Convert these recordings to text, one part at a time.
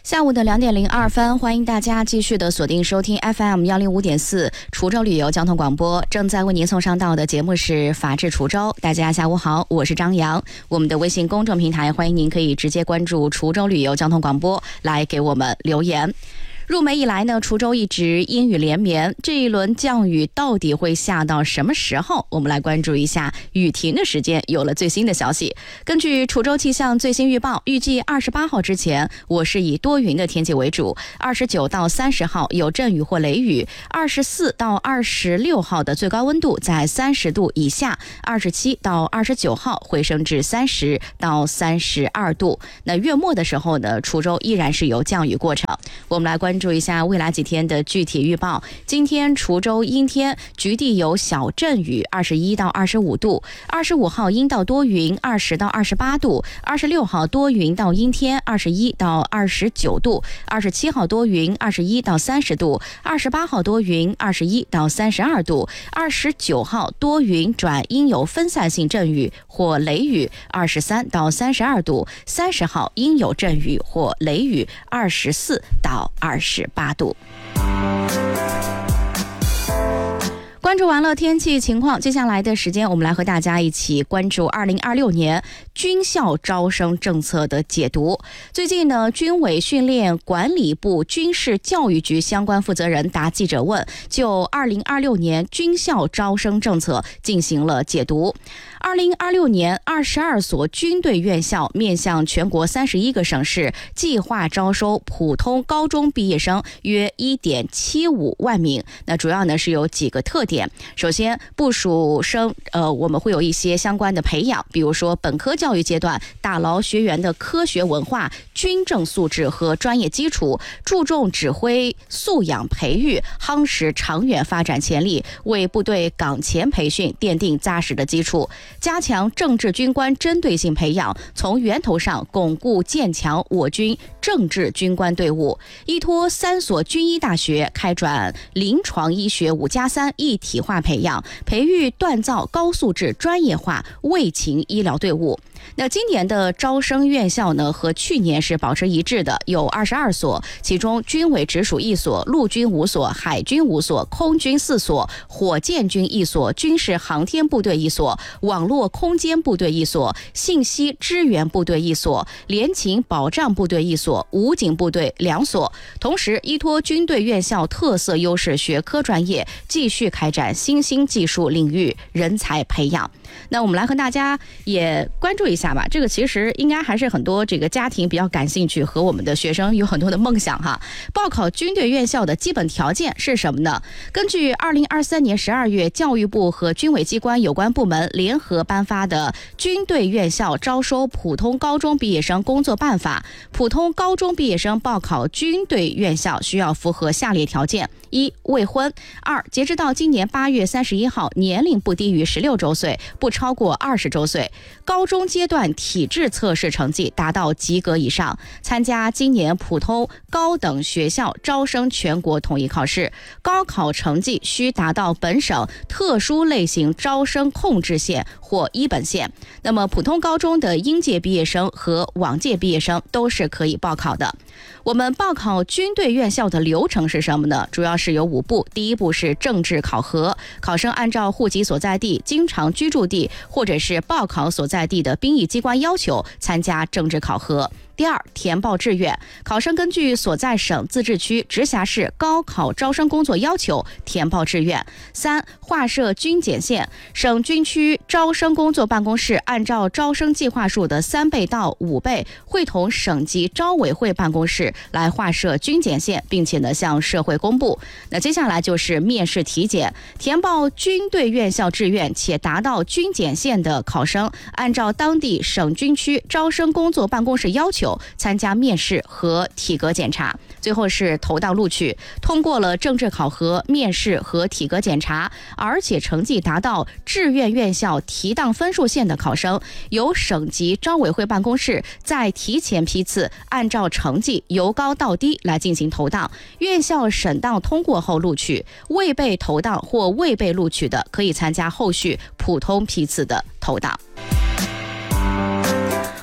下午的2点02分，欢迎大家继续的锁定收听 FM 105.4滁州旅游交通广播。正在为您送上到的节目是法治滁州。大家下午好，我是张扬。我们的微信公众平台，欢迎您可以直接关注滁州旅游交通广播，来给我们留言。入梅以来呢，滁州一直阴雨连绵，这一轮降雨到底会下到什么时候？我们来关注一下雨停的时间，有了最新的消息。根据滁州气象最新预报，预计28号之前，我市以多云的天气为主，29到30号有阵雨或雷雨，24到26号的最高温度在30度以下，27到29号回升至30到32度。那月末的时候呢，滁州依然是有降雨过程。我们来关注一下未来几天的具体预报。今天滁州阴天，局地有小阵雨，21到25度；25号阴到多云，20到28度；26号多云到阴天，21到29度；27号多云，21到30度；28号多云，21到32度；29号多云转阴有分散性阵雨或雷雨，23到32度；30号阴有阵雨或雷雨，24到28度。关注完了天气情况，接下来的时间我们来和大家一起关注2026年军校招生政策的解读。最近呢，军委训练管理部军事教育局相关负责人答记者问，就2026年军校招生政策进行了解读。2026年22所军队院校面向全国31个省市，计划招收普通高中毕业生约 1.75 万名。那主要呢是有几个特点。首先，部属生我们会有一些相关的培养，比如说本科教育阶段打牢学员的科学文化、军政素质和专业基础，注重指挥素养培育，夯实长远发展潜力，为部队岗前培训奠定扎实的基础。加强政治军官针对性培养，从源头上巩固建强我军政治军官队伍。依托3所军医大学开展临床医学5+3一体化培养，培育锻造高素质专业化卫勤医疗队伍。那今年的招生院校呢，和去年是保持一致的，有22所，其中军委直属1所，陆军5所，海军5所，空军4所，火箭军1所，军事航天部队1所，网络空间部队1所，信息支援部队1所，联勤保障部队1所，武警部队2所。同时，依托军队院校特色优势学科专业，继续开展新兴技术领域人才培养。那我们来和大家也关注一下吧，这个其实应该还是很多这个家庭比较感兴趣，和我们的学生有很多的梦想哈。报考军队院校的基本条件是什么呢？根据2023年12月教育部和军委机关有关部门联合颁发的《军队院校招收普通高中毕业生工作办法》，普通高中毕业生报考军队院校需要符合下列条件：一、未婚；二、截止到今年8月31号，年龄不低于16周岁，不超过20周岁，高中阶段体质测试成绩达到及格以上，参加今年普通高等学校招生全国统一考试，高考成绩需达到本省特殊类型招生控制线或一本线。那么普通高中的应届毕业生和往届毕业生都是可以报考的。我们报考军队院校的流程是什么呢？主要是有5步。第一步是政治考核，考生按照户籍所在地、经常居住地或者是报考所在地的兵役机关要求参加政治考核。第二，填报志愿，考生根据所在省、自治区、直辖市高考招生工作要求填报志愿。3、划设军检线，省军区招生工作办公室按照招生计划数的3倍到5倍，会同省级招委会办公室来划设军检线，并且呢向社会公布。那接下来就是面试体检，填报军队院校志愿且达到军检线的考生，按照当地省军区招生工作办公室要求参加面试和体格检查。最后是投档录取，通过了政治考核、面试和体格检查，而且成绩达到志愿院校提档分数线的考生，由省级招委会办公室在提前批次按照成绩由高到低来进行投档，院校审档通过后录取。未被投档或未被录取的，可以参加后续普通批次的投档。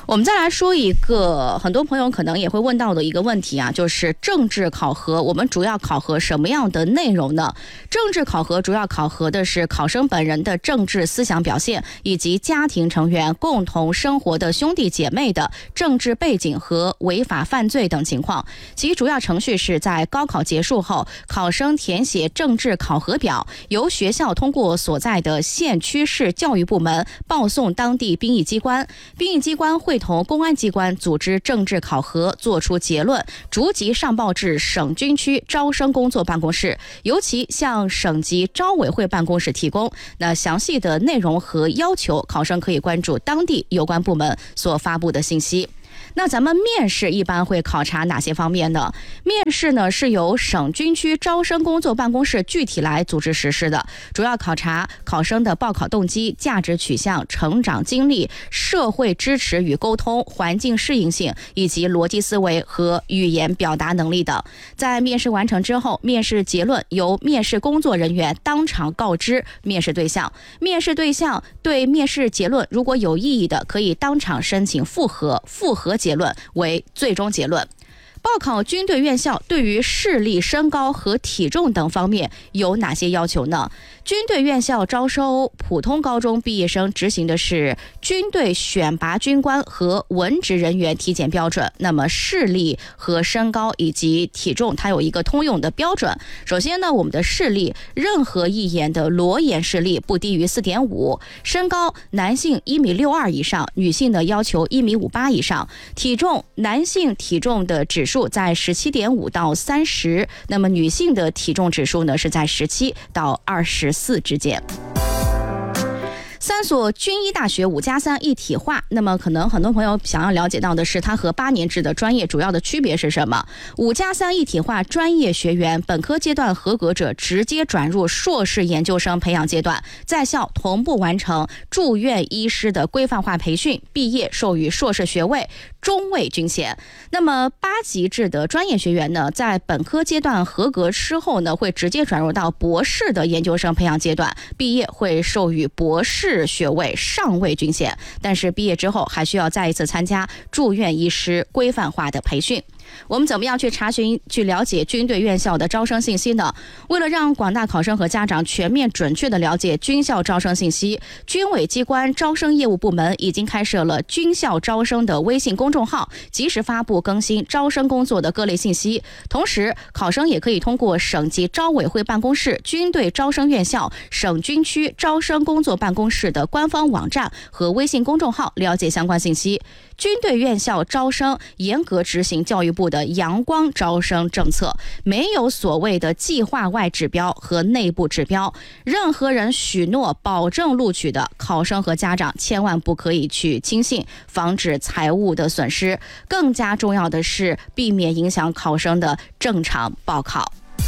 我们再来说一个很多朋友可能也会问到的一个问题啊，就是政治考核，我们主要考核什么样的内容呢？政治考核主要考核的是考生本人的政治思想表现，以及家庭成员共同生活的兄弟姐妹的政治背景和违法犯罪等情况。其主要程序是在高考结束后，考生填写政治考核表，由学校通过所在的县区市教育部门报送当地兵役机关，兵役机关会同公安机关组织政治考核，作出结论，逐级上报至省军区招生工作办公室，尤其向省级招委会办公室提供。那详细的内容和要求，考生可以关注当地有关部门所发布的信息。那咱们面试一般会考察哪些方面呢？面试呢是由省军区招生工作办公室具体来组织实施的，主要考察考生的报考动机、价值取向、成长经历、社会支持与沟通、环境适应性以及逻辑思维和语言表达能力等。在面试完成之后，面试结论由面试工作人员当场告知面试对象，面试对象对面试结论如果有异议的，可以当场申请复核，复核结论为最终结论。报考军队院校对于视力、身高和体重等方面有哪些要求呢？军队院校招收普通高中毕业生执行的是军队选拔军官和文职人员体检标准。那么视力和身高以及体重它有一个通用的标准。首先呢，我们的视力，任何一眼的裸眼视力不低于 4.5， 身高男性1.62米以上，女性的要求1.58米以上，体重男性体重的指数在17.5到30，那么女性的体重指数呢是在17到24之间。3所军医大学5+3一体化，那么可能很多朋友想要了解到的是，它和8年制的专业主要的区别是什么？5+3一体化专业学员本科阶段合格者直接转入硕士研究生培养阶段，在校同步完成住院医师的规范化培训，毕业授予硕士学位，中尉军衔。那么8级制的专业学员呢，在本科阶段合格之后呢，会直接转入到博士的研究生培养阶段，毕业会授予博士学位，上尉军衔，但是毕业之后还需要再一次参加住院医师规范化的培训。我们怎么样去查询、去了解军队院校的招生信息呢？为了让广大考生和家长全面准确地了解军校招生信息，军委机关招生业务部门已经开设了军校招生的微信公众号，及时发布更新招生工作的各类信息。同时，考生也可以通过省级招委会办公室、军队招生院校、省军区招生工作办公室的官方网站和微信公众号了解相关信息。军队院校招生严格执行教育部的阳光招生政策，没有所谓的计划外指标和内部指标，任何人许诺保证录取的，考生和家长千万不可以去轻信，防止财务的损失。更加重要的是，避免影响考生的正常报考。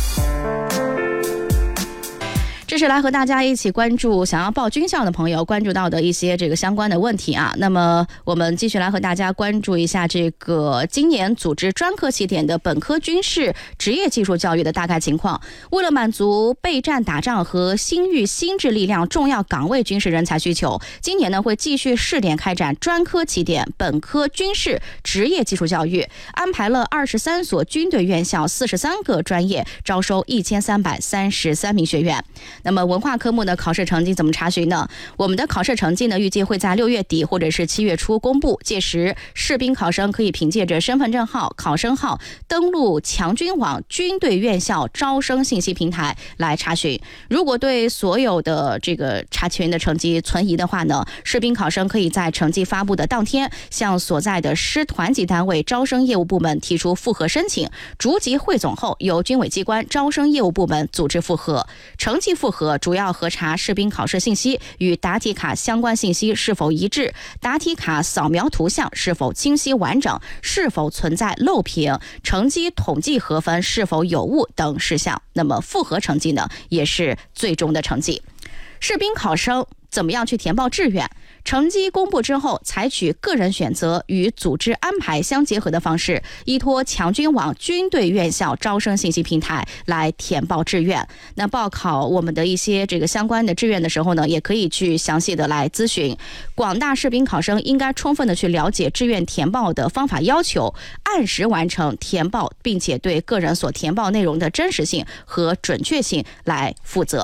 这是来和大家一起关注想要报军校的朋友关注到的一些这个相关的问题啊。那么我们继续来和大家关注一下这个今年组织专科起点的本科军事职业技术教育的大概情况。为了满足备战打仗和新育新质力量重要岗位军事人才需求，今年呢会继续试点开展专科起点本科军事职业技术教育，安排了23所军队院校43个专业，招收1333名学员。那么文化科目的考试成绩怎么查询呢？我们的考试成绩呢，预计会在6月底或者是7月初公布。届时，士兵考生可以凭借着身份证号、考生号登录强军网军队院校招生信息平台来查询。如果对所有的这个查询的成绩存疑的话呢，士兵考生可以在成绩发布的当天，向所在的师团级单位招生业务部门提出复核申请，逐级汇总后，由军委机关招生业务部门组织复核。成绩复核主要核查士兵考试信息与答题卡相关信息是否一致，答题卡扫描图像是否清晰完整，是否存在漏屏，成绩统计核分是否有误等事项。那么复核成绩呢，也是最终的成绩。士兵考生怎么样去填报志愿？ 成绩公布之后，采取个人选择与组织安排相结合的方式，依托强军网军队院校招生信息平台来填报志愿。那报考我们的一些这个相关的志愿的时候呢，也可以去详细的来咨询。广大士兵考生应该充分的去了解志愿填报的方法要求，按时完成填报，并且对个人所填报内容的真实性和准确性来负责。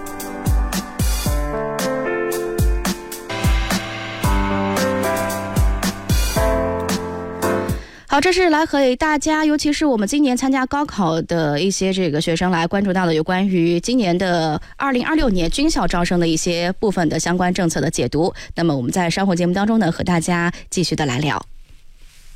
好，这是来和大家，尤其是我们今年参加高考的一些这个学生来关注到的有关于今年的2026年军校招生的一些部分的相关政策的解读。那么我们在稍后节目当中呢，和大家继续的来聊。